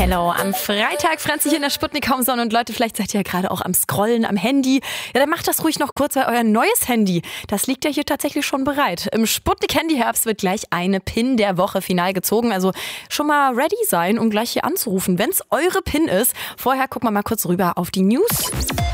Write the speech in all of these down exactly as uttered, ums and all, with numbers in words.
Hello, am Freitag franzt sich in der Sputnik kaum Sonne und Leute, vielleicht seid ihr ja gerade auch am Scrollen am Handy. Ja, dann macht das ruhig noch kurz, weil euer neues Handy, das liegt ja hier tatsächlich schon bereit. Im Sputnik Handy-Herbst wird gleich eine PIN der Woche final gezogen, also schon mal ready sein, um gleich hier anzurufen, wenn es eure PIN ist. Vorher gucken wir mal kurz rüber auf die News.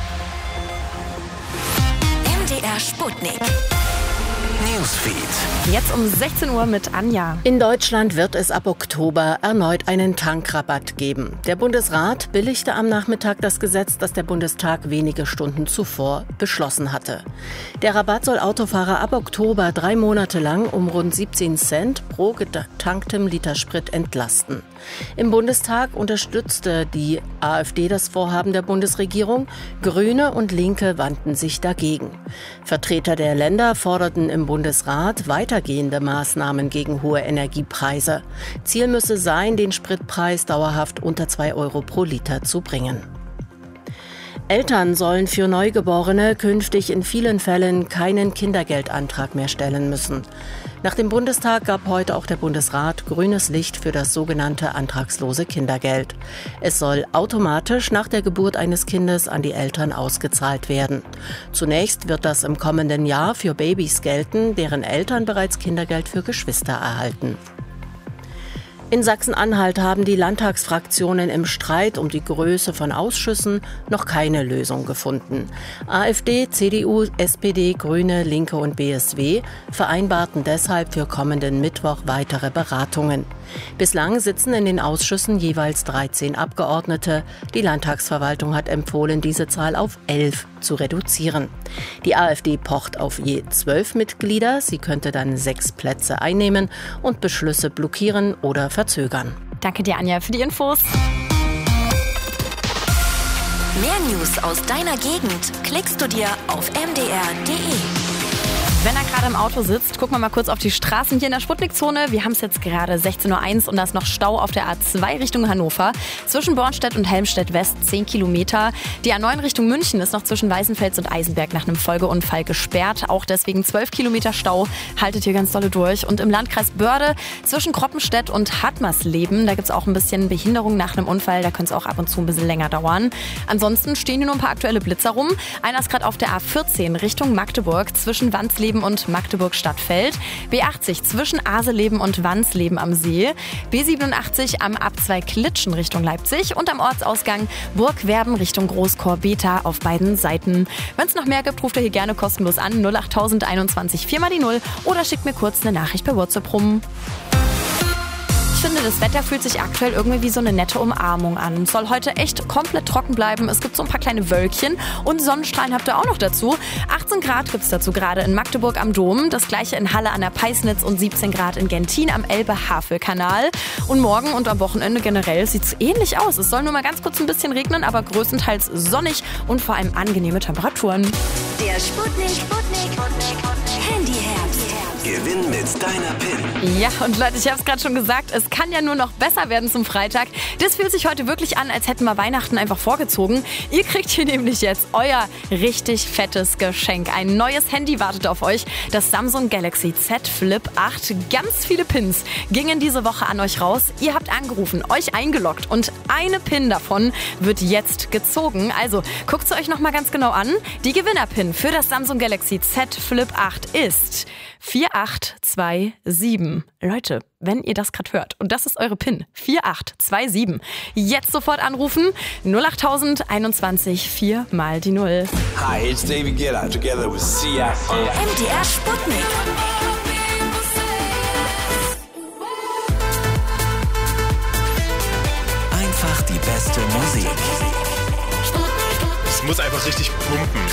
M D R Sputnik Newsfeed. Jetzt um sechzehn Uhr mit Anja. In Deutschland wird es ab Oktober erneut einen Tankrabatt geben. Der Bundesrat billigte am Nachmittag das Gesetz, das der Bundestag wenige Stunden zuvor beschlossen hatte. Der Rabatt soll Autofahrer ab Oktober drei Monate lang um rund siebzehn Cent pro getanktem Liter Sprit entlasten. Im Bundestag unterstützte die AfD das Vorhaben der Bundesregierung. Grüne und Linke wandten sich dagegen. Vertreter der Länder forderten im Bundesrat weitergehende Maßnahmen gegen hohe Energiepreise. Ziel müsse sein, den Spritpreis dauerhaft unter zwei Euro pro Liter zu bringen. Eltern sollen für Neugeborene künftig in vielen Fällen keinen Kindergeldantrag mehr stellen müssen. Nach dem Bundestag gab heute auch der Bundesrat grünes Licht für das sogenannte antragslose Kindergeld. Es soll automatisch nach der Geburt eines Kindes an die Eltern ausgezahlt werden. Zunächst wird das im kommenden Jahr für Babys gelten, deren Eltern bereits Kindergeld für Geschwister erhalten. In Sachsen-Anhalt haben die Landtagsfraktionen im Streit um die Größe von Ausschüssen noch keine Lösung gefunden. AfD, C D U, S P D, Grüne, Linke und B S W vereinbarten deshalb für kommenden Mittwoch weitere Beratungen. Bislang sitzen in den Ausschüssen jeweils dreizehn Abgeordnete. Die Landtagsverwaltung hat empfohlen, diese Zahl auf elf zu reduzieren. Die AfD pocht auf je zwölf Mitglieder. Sie könnte dann sechs Plätze einnehmen und Beschlüsse blockieren oder verzögern. Danke dir, Anja, für die Infos. Mehr News aus deiner Gegend klickst du dir auf m d r punkt d e. Wenn er gerade im Auto sitzt, gucken wir mal kurz auf die Straßen hier in der Sputnikzone. Wir haben es jetzt gerade sechzehn Uhr eins und da ist noch Stau auf der A zwei Richtung Hannover. Zwischen Bornstedt und Helmstedt West zehn Kilometer. Die A neun Richtung München ist noch zwischen Weißenfels und Eisenberg nach einem Folgeunfall gesperrt. Auch deswegen zwölf Kilometer Stau. Haltet hier ganz dolle durch. Und im Landkreis Börde zwischen Kroppenstedt und Hartmarsleben, da gibt es auch ein bisschen Behinderung nach einem Unfall. Da könnte es auch ab und zu ein bisschen länger dauern. Ansonsten stehen hier nur ein paar aktuelle Blitzer rum. Einer ist gerade auf der A vierzehn Richtung Magdeburg zwischen Wansleben und Magdeburg-Stadtfeld, B achtzig zwischen Aseleben und Wansleben am See, B siebenundachtzig am A zwei Klitschen Richtung Leipzig und am Ortsausgang Burgwerben Richtung Großkorbeta auf beiden Seiten. Wenn es noch mehr gibt, ruft ihr hier gerne kostenlos an null acht null eins eins vier mal die null oder schickt mir kurz eine Nachricht per WhatsApp rum. Ich finde, das Wetter fühlt sich aktuell irgendwie wie so eine nette Umarmung an. Es soll heute echt komplett trocken bleiben. Es gibt so ein paar kleine Wölkchen und Sonnenstrahlen habt ihr auch noch dazu. achtzehn Grad gibt es dazu gerade in Magdeburg am Dom. Das gleiche in Halle an der Peisnitz und siebzehn Grad in Gentin am Elbe-Havel-Kanal. Und morgen und am Wochenende generell sieht es ähnlich aus. Es soll nur mal ganz kurz ein bisschen regnen, aber größtenteils sonnig und vor allem angenehme Temperaturen. Der Sputnik, Sputnik, Handy-Herbst. Gewinn mit deiner PIN. Ja, und Leute, ich habe es gerade schon gesagt, es kann ja nur noch besser werden zum Freitag. Das fühlt sich heute wirklich an, als hätten wir Weihnachten einfach vorgezogen. Ihr kriegt hier nämlich jetzt euer richtig fettes Geschenk. Ein neues Handy wartet auf euch, das Samsung Galaxy Z Flip acht. Ganz viele Pins gingen diese Woche an euch raus. Ihr habt angerufen, euch eingeloggt und eine Pin davon wird jetzt gezogen. Also guckt sie euch nochmal ganz genau an. Die Gewinner-Pin für das Samsung Galaxy Z Flip acht ist vier acht zwei sieben. Leute, wenn ihr das gerade hört und das ist eure PIN, vier acht zwei sieben. Jetzt sofort anrufen, null acht null eins vier mal die null. Hi, it's David Guetta together with Sia. M D R Sputnik. Einfach die beste Musik. Es muss einfach richtig pumpen.